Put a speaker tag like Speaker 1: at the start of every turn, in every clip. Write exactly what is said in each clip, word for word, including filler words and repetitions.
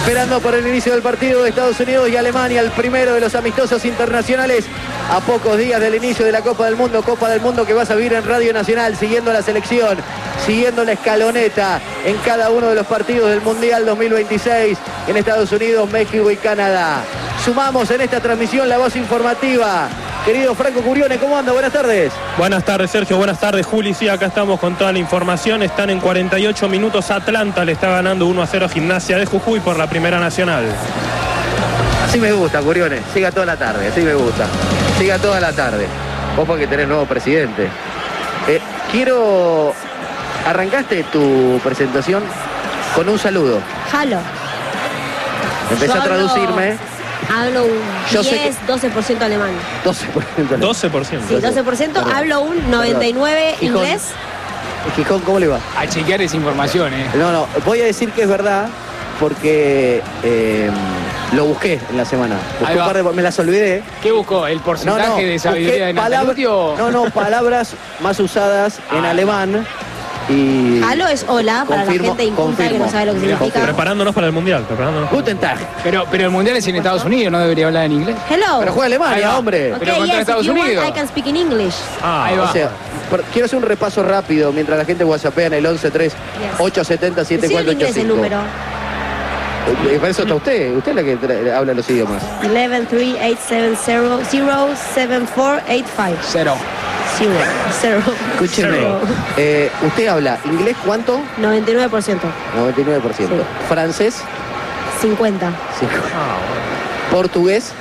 Speaker 1: Esperando por el inicio del partido de Estados Unidos y Alemania, el primero de los amistosos internacionales a pocos días del inicio de la Copa del Mundo, Copa del Mundo que vas a vivir en Radio Nacional, siguiendo la selección, siguiendo la escaloneta en cada uno de los partidos del Mundial dos mil veintiséis en Estados Unidos, México y Canadá. Sumamos en esta transmisión la voz informativa. Querido Franco Curione, ¿cómo anda? Buenas tardes.
Speaker 2: Buenas tardes, Sergio. Buenas tardes, Juli. Sí, acá estamos con toda la información. Están en cuarenta y ocho minutos. Atlanta le está ganando uno a cero a Gimnasia de Jujuy por la Primera Nacional.
Speaker 1: Así me gusta, Curione. Siga toda la tarde, así me gusta. Siga toda la tarde. Vos porque tenés nuevo presidente. Eh, quiero... Arrancaste tu presentación con un saludo.
Speaker 3: Halo.
Speaker 1: Empecé a traducirme.
Speaker 3: Hablo un
Speaker 1: Yo sé
Speaker 3: diez, doce por ciento alemán.
Speaker 1: doce por ciento.
Speaker 2: doce por ciento.
Speaker 3: Sí, doce por ciento.
Speaker 1: Perdón.
Speaker 3: Hablo un noventa y nueve por ciento
Speaker 1: Gijón.
Speaker 3: inglés.
Speaker 1: Gijón, ¿cómo le va?
Speaker 4: A chequear esa información, ¿eh?
Speaker 1: No, no, voy a decir que es verdad porque eh, lo busqué en la semana. Busqué
Speaker 4: Ahí
Speaker 1: un
Speaker 4: va.
Speaker 1: par de- me las olvidé.
Speaker 4: ¿Qué buscó? ¿El
Speaker 1: No,
Speaker 4: porcentaje
Speaker 1: no,
Speaker 4: de sabiduría de
Speaker 1: busqué
Speaker 4: Nataluti o...?
Speaker 1: no, no, palabras más usadas en
Speaker 4: Ah.
Speaker 1: alemán y...
Speaker 3: Halo es hola para
Speaker 1: Confirmo,
Speaker 3: la gente inculta que
Speaker 1: confirmo.
Speaker 3: no sabe lo que
Speaker 4: Mirá,
Speaker 3: significa.
Speaker 2: Preparándonos para el Mundial. Preparándonos.
Speaker 1: Guten Tag.
Speaker 4: Pero, pero el Mundial es en Estados Unidos, ¿no debería hablar en inglés?
Speaker 3: Hello.
Speaker 1: Pero juega
Speaker 4: Ahí
Speaker 1: Alemania,
Speaker 4: va.
Speaker 1: hombre.
Speaker 3: Ok,
Speaker 4: pero contra
Speaker 3: yes,
Speaker 4: Estados
Speaker 3: if you want,
Speaker 4: Unidos.
Speaker 3: I can speak in English.
Speaker 2: Ah,
Speaker 4: Ahí va.
Speaker 1: O sea, pero quiero hacer un repaso rápido mientras la gente whatsappea en el once tres ocho siete cero siete
Speaker 3: Decí en
Speaker 1: cuatro ocho
Speaker 3: inglés el
Speaker 1: cinco.
Speaker 3: número.
Speaker 1: Eh, Para eso está usted. Usted es la que tra- habla los idiomas.
Speaker 3: once tres ocho siete cero cero siete cuatro ocho cinco.
Speaker 4: Cero.
Speaker 3: Cero. Cero.
Speaker 1: Escúcheme.
Speaker 3: Cero.
Speaker 1: Eh, ¿Usted habla inglés cuánto?
Speaker 3: noventa y nueve por ciento.
Speaker 1: noventa y nueve por ciento.
Speaker 3: Sí.
Speaker 1: ¿Francés?
Speaker 3: cincuenta.
Speaker 1: Sí. ¿Portugués?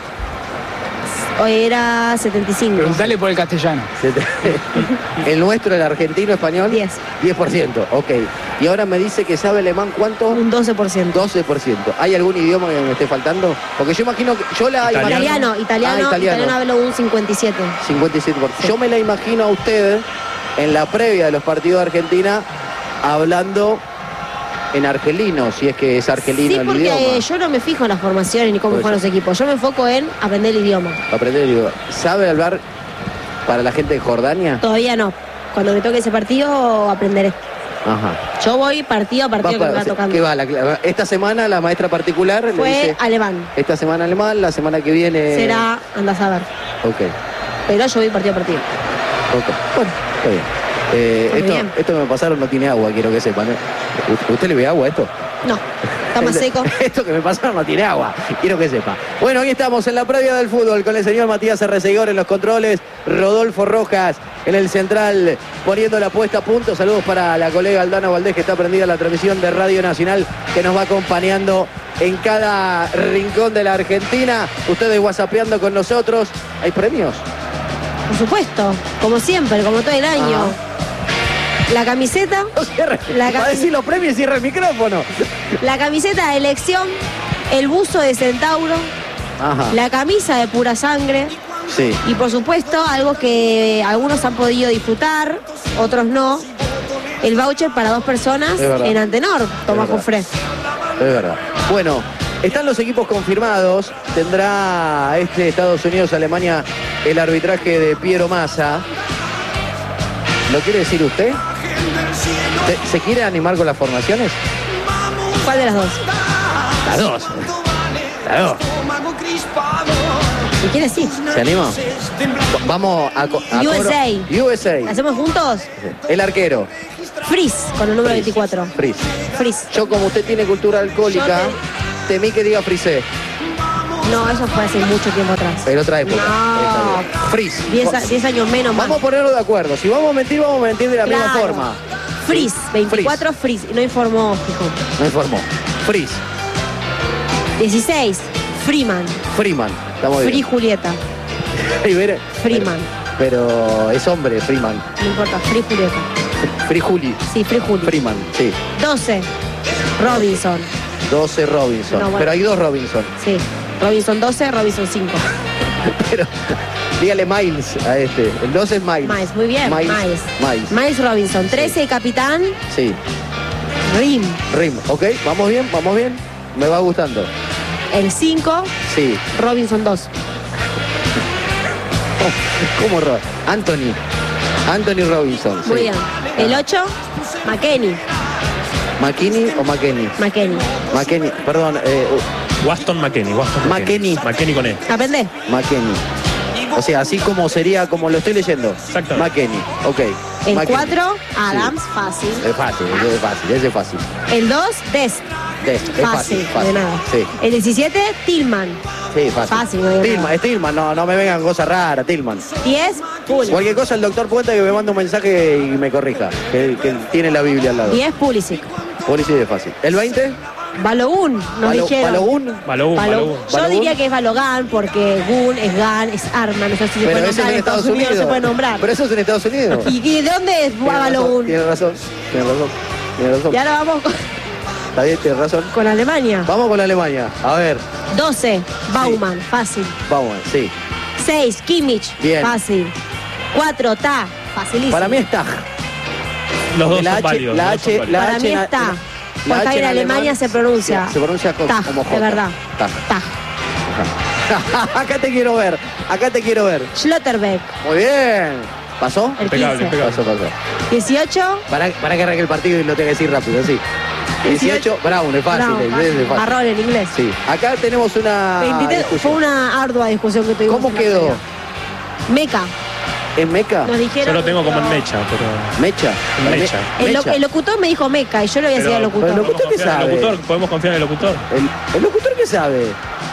Speaker 3: Hoy era setenta y cinco.
Speaker 4: Preguntale por el castellano.
Speaker 1: ¿El nuestro, el argentino, español?
Speaker 3: diez.
Speaker 1: diez por ciento, ok. Y ahora me dice que sabe alemán, ¿cuánto?
Speaker 3: Un doce por ciento.
Speaker 1: doce por ciento. ¿Hay algún idioma que me esté faltando? Porque yo imagino que... Yo la
Speaker 2: Italiano.
Speaker 3: Italiano, italiano,
Speaker 1: Ah, italiano.
Speaker 3: italiano hablo un cincuenta y siete.
Speaker 1: cincuenta y siete por ciento. Yo me la imagino a usted en la previa de los partidos de Argentina hablando en argelino, si es que es argelino
Speaker 3: Sí,
Speaker 1: el
Speaker 3: porque
Speaker 1: idioma.
Speaker 3: eh, yo no me fijo en las formaciones ni cómo
Speaker 1: Por
Speaker 3: juegan
Speaker 1: eso.
Speaker 3: los equipos. Yo me enfoco en aprender el idioma.
Speaker 1: Aprender el idioma. ¿Sabe hablar para la gente de Jordania?
Speaker 3: Todavía no. Cuando me toque ese partido, aprenderé.
Speaker 1: Ajá.
Speaker 3: Yo voy partido a partido
Speaker 1: Va
Speaker 3: que me
Speaker 1: pa-
Speaker 3: va tocando.
Speaker 1: ¿Qué va? La- la- esta semana la maestra particular le
Speaker 3: Fue
Speaker 1: dice...
Speaker 3: alemán.
Speaker 1: Esta semana alemán, la semana que viene...
Speaker 3: Será, andás a ver.
Speaker 1: Ok,
Speaker 3: Pero yo voy partido a partido.
Speaker 1: ok. Bueno, está bien. Eh,
Speaker 3: Muy
Speaker 1: esto,
Speaker 3: bien.
Speaker 1: esto que me pasaron no tiene agua, quiero que sepan. ¿eh? ¿U- ¿Usted le ve agua a esto?
Speaker 3: No, está más seco.
Speaker 1: Esto que me pasaron no tiene agua, quiero que sepa. Bueno, hoy estamos en la previa del fútbol con el señor Matías Arreceguor en los controles, Rodolfo Rojas en el central poniendo la puesta a punto. Saludos para la colega Aldana Valdés que está prendida a la transmisión de Radio Nacional que nos va acompañando en cada rincón de la Argentina. Ustedes whatsappeando con nosotros. ¿Hay premios?
Speaker 3: Por supuesto, como siempre, como todo el año.
Speaker 1: Ajá.
Speaker 3: La camiseta,
Speaker 1: No cierre.
Speaker 3: La
Speaker 1: Va a
Speaker 3: cami-
Speaker 1: decir los premios y cierra el micrófono.
Speaker 3: la camiseta de elección, el buzo de Centauro,
Speaker 1: Ajá.
Speaker 3: la camisa de Pura Sangre
Speaker 1: Sí.
Speaker 3: y por supuesto algo que algunos han podido disfrutar, otros no, el voucher para dos personas
Speaker 1: Es verdad.
Speaker 3: en Antenor, Tomás
Speaker 1: verdad.
Speaker 3: Jofré.
Speaker 1: Es verdad. Bueno, están los equipos confirmados. Tendrá este Estados Unidos-Alemania el arbitraje de Piero Massa. ¿Lo quiere decir usted? ¿Se, se quiere animar con las formaciones?
Speaker 3: ¿Cuál de las dos?
Speaker 1: Las dos. Las dos.
Speaker 3: Si quieres, sí.
Speaker 1: ¿Se anima? Va- Vamos a... co- a
Speaker 3: U S A.
Speaker 1: coro- U S A.
Speaker 3: ¿La hacemos juntos?
Speaker 1: El arquero.
Speaker 3: Frizz, con el número
Speaker 1: Frizz.
Speaker 3: veinticuatro.
Speaker 1: Frizz.
Speaker 3: Frizz.
Speaker 1: Yo, como usted tiene cultura alcohólica,
Speaker 3: Yo
Speaker 1: temí que diga Frizé.
Speaker 3: No, eso fue hace mucho tiempo atrás.
Speaker 1: En otra época.
Speaker 3: No.
Speaker 1: Está bien. Frizz.
Speaker 3: Diez, a- diez años menos más.
Speaker 1: Vamos a ponernos de acuerdo. Si vamos a mentir, vamos a mentir de la misma
Speaker 3: Claro.
Speaker 1: forma.
Speaker 3: Frizz, veinticuatro Frizz. Y no informó, fijo.
Speaker 1: Me informó. Frizz.
Speaker 3: dieciséis, Freeman.
Speaker 1: Freeman. Estamos
Speaker 3: Free
Speaker 1: bien.
Speaker 3: Julieta.
Speaker 1: Ahí viene.
Speaker 3: Freeman.
Speaker 1: Pero, pero es hombre, Freeman.
Speaker 3: No importa, Free Julieta.
Speaker 1: Free Juli.
Speaker 3: Sí, Free Juli.
Speaker 1: Freeman, sí.
Speaker 3: doce, Robinson.
Speaker 1: doce Robinson.
Speaker 3: No, bueno.
Speaker 1: Pero hay dos Robinson.
Speaker 3: Sí. Robinson doce, Robinson cinco.
Speaker 1: Pero dígale Miles a este. El doce es Miles.
Speaker 3: Miles, muy bien.
Speaker 1: Miles.
Speaker 3: Miles.
Speaker 1: Miles.
Speaker 3: Miles Robinson. trece, capitán.
Speaker 1: Sí.
Speaker 3: Rim.
Speaker 1: Rim. Ok, vamos bien, vamos bien. Me va gustando.
Speaker 3: El cinco,
Speaker 1: Sí.
Speaker 3: Robinson dos.
Speaker 1: ¿Cómo Ro- Anthony. Anthony Robinson.
Speaker 3: Muy
Speaker 1: sí.
Speaker 3: bien. El ocho, McKenny.
Speaker 1: ¿McKinney o McKenny?
Speaker 3: McKenny.
Speaker 1: McKenny, perdón. Eh,
Speaker 2: Waston McKennie. Waston
Speaker 1: McKennie.
Speaker 2: McKennie con E.
Speaker 3: ¿Aprendés?
Speaker 1: McKenny. O sea, así como sería, como lo estoy leyendo.
Speaker 2: Exacto.
Speaker 1: McKenny, ok.
Speaker 3: El
Speaker 1: McKenny.
Speaker 3: cuatro, Adams, fácil.
Speaker 1: Es fácil, ese es fácil, ese es fácil.
Speaker 3: El dos, Dest.
Speaker 1: De, es fácil,
Speaker 3: Fácil,
Speaker 1: fácil.
Speaker 3: de nada.
Speaker 1: Sí,
Speaker 3: El diecisiete, Tillman.
Speaker 1: sí, fácil.
Speaker 3: Fácil, no digo
Speaker 1: Tillman,
Speaker 3: nada.
Speaker 1: es Tillman, no, no me vengan cosas raras, Tillman.
Speaker 3: diez, Pulisic.
Speaker 1: Cualquier cosa el doctor Puente que me manda un mensaje y me corrija, que, que tiene la Biblia al lado.
Speaker 3: diez, Pulisic.
Speaker 1: Policía es fácil. ¿El veinte?
Speaker 3: Balogun, nos
Speaker 1: Balo-
Speaker 3: dijeron.
Speaker 1: Balogun.
Speaker 2: Balogun,
Speaker 3: Balo-
Speaker 2: Balogun.
Speaker 3: Yo
Speaker 1: Balogun.
Speaker 3: diría que es Balogan porque Gun es Gan, es arma, no sé si se
Speaker 1: Pero
Speaker 3: puede
Speaker 1: eso es
Speaker 3: nombrar.
Speaker 1: en
Speaker 3: En
Speaker 1: Estados Unidos.
Speaker 3: no se puede nombrar.
Speaker 1: Pero eso es en Estados Unidos.
Speaker 3: ¿Y, y de dónde es
Speaker 1: Tiene razón,
Speaker 3: Balogun?
Speaker 1: Tiene razón, tiene razón, tiene razón.
Speaker 3: Y ahora vamos con,
Speaker 1: Está bien, tiene razón.
Speaker 3: con Alemania.
Speaker 1: Vamos con Alemania. A ver,
Speaker 3: doce, Baumann, fácil.
Speaker 1: vamos, sí.
Speaker 3: seis, Kimmich,
Speaker 1: Bien.
Speaker 3: fácil. cuatro, Ta, facilísimo.
Speaker 1: Para mí es Tag.
Speaker 2: Los dos
Speaker 1: la
Speaker 2: son
Speaker 1: H,
Speaker 2: válidos.
Speaker 1: la
Speaker 2: los dos son
Speaker 1: H,
Speaker 2: válidos.
Speaker 1: la
Speaker 3: Para
Speaker 1: H
Speaker 3: mí
Speaker 1: en-
Speaker 3: es Ta.
Speaker 1: la
Speaker 3: Porque
Speaker 1: H
Speaker 3: ahí en Alemania
Speaker 1: alemán
Speaker 3: se pronuncia.
Speaker 1: Se pronuncia co-
Speaker 3: Ta,
Speaker 1: como J.
Speaker 3: de verdad.
Speaker 1: Ta.
Speaker 3: Ta.
Speaker 1: Acá te quiero ver, acá te quiero ver.
Speaker 3: Schlotterbeck,
Speaker 1: Muy bien. ¿Pasó?
Speaker 3: el
Speaker 2: Impecable,
Speaker 3: quince.
Speaker 2: impecable.
Speaker 1: Pasó, pasó.
Speaker 3: dieciocho,
Speaker 1: Para, para que arranque el partido y lo tenga que decir rápido, sí. dieciocho, Brown, es fácil.
Speaker 3: Brown,
Speaker 1: es-
Speaker 3: fácil.
Speaker 1: es fácil.
Speaker 3: Marrón en inglés.
Speaker 1: Sí. Acá tenemos una
Speaker 3: veintitrés,
Speaker 1: discusión.
Speaker 3: fue una ardua discusión que tuvimos.
Speaker 1: ¿Cómo
Speaker 3: en la
Speaker 1: quedó?
Speaker 3: previa. Meca,
Speaker 1: ¿En Meca?
Speaker 3: nos dijeron.
Speaker 2: Yo lo tengo como en
Speaker 3: pero-
Speaker 2: Mecha, pero.
Speaker 1: ¿Mecha?
Speaker 2: Mecha.
Speaker 3: El, lo-
Speaker 1: Mecha.
Speaker 3: el locutor me dijo Meca y yo le voy a decir al locutor.
Speaker 1: pero-
Speaker 2: ¿podemos
Speaker 1: ¿Locutor qué
Speaker 2: confiar en el
Speaker 1: sabe?
Speaker 2: locutor? ¿Podemos confiar en el locutor?
Speaker 1: El, el locutor que sabe.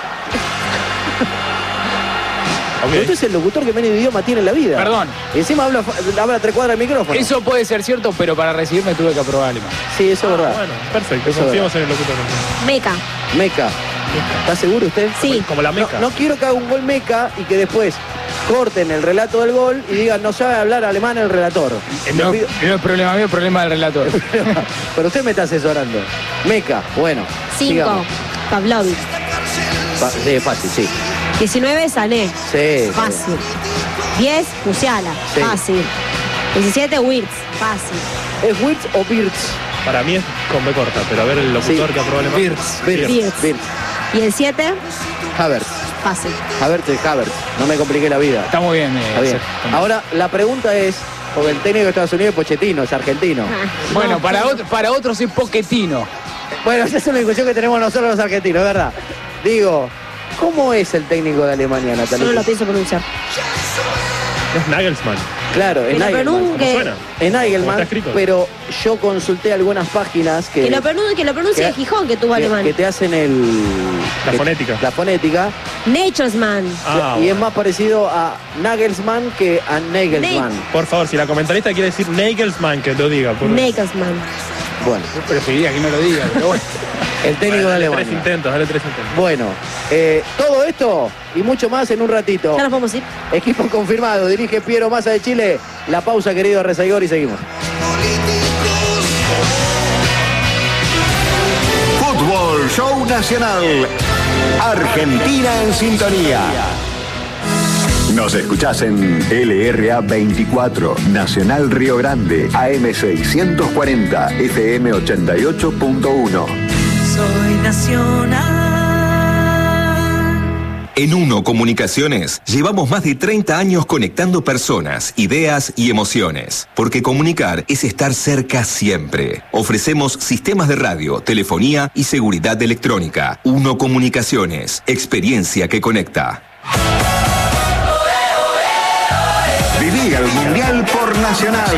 Speaker 2: Ok.
Speaker 1: Usted es el locutor que menos idioma tiene en la vida.
Speaker 4: Perdón.
Speaker 1: Y encima habla, habla tres cuadras del micrófono.
Speaker 4: Eso puede ser cierto, pero para recibirme tuve que aprobar alemán.
Speaker 1: Sí, eso es verdad.
Speaker 2: Bueno, perfecto.
Speaker 1: Eso es
Speaker 2: Confiamos en el locutor.
Speaker 3: Meca,
Speaker 1: Meca. ¿Está seguro usted?
Speaker 3: sí.
Speaker 2: Como la Meca.
Speaker 1: No, no quiero que haga un gol Meca y que después corten el relato del gol y digan no sabe hablar alemán el relator. Le
Speaker 4: No,
Speaker 1: pido-
Speaker 4: no es problema mío, es problema del relator.
Speaker 1: Pero usted me está asesorando. Meca, bueno.
Speaker 3: cinco,
Speaker 1: sigamos.
Speaker 3: Pavlovic.
Speaker 1: Pa- Sí, es fácil, sí.
Speaker 3: diecinueve, Sané.
Speaker 1: Sí.
Speaker 3: Fácil. diez, Musiala.
Speaker 1: Sí.
Speaker 3: Fácil. diecisiete, Wirtz. Fácil.
Speaker 1: ¿Es Wirtz o Birtz?
Speaker 2: Para mí es con B corta, pero a ver el locutor
Speaker 1: Sí.
Speaker 2: que aprobó alemán.
Speaker 1: Birtz.
Speaker 3: Wirtz.
Speaker 1: Birtz.
Speaker 3: Y el siete,
Speaker 1: Havertz.
Speaker 3: fácil.
Speaker 1: Havertz es Havertz. No me compliqué la vida.
Speaker 4: Está muy bien. eh,
Speaker 1: Está bien.
Speaker 4: Sergio.
Speaker 1: Ahora, la pregunta es, porque el técnico de Estados Unidos es Pochettino, es argentino.
Speaker 3: Ah,
Speaker 4: Bueno,
Speaker 3: no,
Speaker 4: para,
Speaker 3: sí.
Speaker 4: otro- para otros es Pochettino.
Speaker 1: Bueno, esa es una discusión que tenemos nosotros los argentinos, ¿verdad? Digo, ¿cómo es el técnico de Alemania,
Speaker 3: Yo
Speaker 1: Natalia?
Speaker 3: no lo pienso pronunciar.
Speaker 2: Es Nagelsmann.
Speaker 1: Claro, es
Speaker 3: Que lo
Speaker 1: Nagelman.
Speaker 3: pronuncie.
Speaker 2: ¿Cómo suena?
Speaker 1: Es
Speaker 2: ¿Cómo
Speaker 1: Nagelman,
Speaker 2: está escrito?
Speaker 1: pero yo consulté algunas páginas que,
Speaker 3: Que lo pronuncie, que lo pronuncie
Speaker 1: que-
Speaker 3: de Gijón, que tuvo
Speaker 1: que,
Speaker 3: alemán.
Speaker 1: que te hacen el...
Speaker 2: La
Speaker 1: que-
Speaker 2: fonética.
Speaker 1: La fonética.
Speaker 3: Naturesman.
Speaker 2: Ah,
Speaker 1: y es
Speaker 2: bueno.
Speaker 1: más parecido a Nagelsmann que a Nagelsmann.
Speaker 3: Ne-
Speaker 2: Por favor, si la comentarista quiere decir Nagelsmann, que lo diga. por-
Speaker 3: Nagelsmann.
Speaker 1: Bueno,
Speaker 4: Yo preferiría que no lo diga, pero bueno.
Speaker 1: el técnico
Speaker 2: Bueno,
Speaker 1: de
Speaker 2: dale
Speaker 1: Alemania.
Speaker 2: tres intentos, dale tres intentos.
Speaker 1: Bueno, eh, todo esto y mucho más en un ratito.
Speaker 3: Ya nos podemos ir.
Speaker 1: Equipo confirmado, dirige Piero Massa de Chile. La pausa, querido Rezaigor, y seguimos.
Speaker 5: Fútbol Show Nacional. Argentina en sintonía. Nos escuchás en L R A veinticuatro, Nacional Río Grande, A M seiscientos cuarenta, F M ochenta y ocho punto uno.
Speaker 6: Soy nacional.
Speaker 7: En Uno Comunicaciones llevamos más de treinta años conectando personas, ideas y emociones. Porque comunicar es estar cerca siempre. Ofrecemos sistemas de radio, telefonía y seguridad electrónica. Uno Comunicaciones, experiencia que conecta.
Speaker 5: Viví el Mundial por Nacional.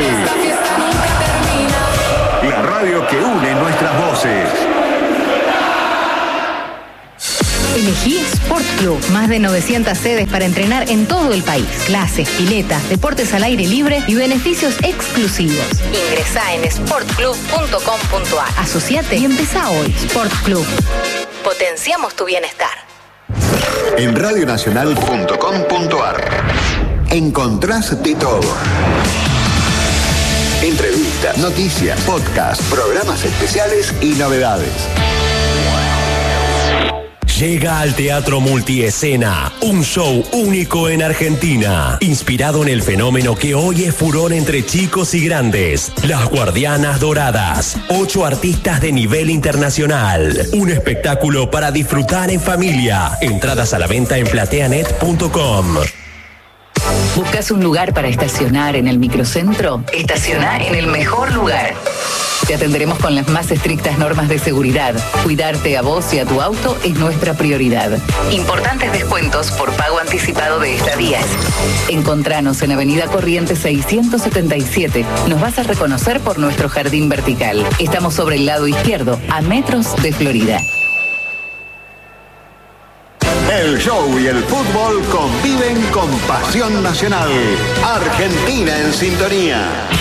Speaker 5: La radio que une nuestras voces.
Speaker 8: Elegí Sport Club. Más de novecientas sedes para entrenar en todo el país. Clases, piletas, deportes al aire libre y beneficios exclusivos. Ingresá en sport club punto com punto a r. Asociate y empezá hoy. Sport Club. Potenciamos tu bienestar.
Speaker 5: En radionacional punto com punto a r encontrás de todo. Entrevistas, noticias, podcasts, programas especiales y novedades.
Speaker 9: Llega al Teatro Multiescena, un show único en Argentina, inspirado en el fenómeno que hoy es furor entre chicos y grandes, Las Guardianas Doradas, ocho artistas de nivel internacional, un espectáculo para disfrutar en familia, entradas a la venta en plateanet punto com.
Speaker 10: ¿Buscas un lugar para estacionar en el microcentro? Estaciona en el mejor lugar. Te atenderemos con las más estrictas normas de seguridad. Cuidarte a vos y a tu auto es nuestra prioridad. Importantes descuentos por pago anticipado de estadías. Encontranos en Avenida Corrientes seiscientos setenta y siete. Nos vas a reconocer por nuestro jardín vertical. Estamos sobre el lado izquierdo, a metros de Florida.
Speaker 5: El show y el fútbol conviven con pasión nacional. Argentina en sintonía.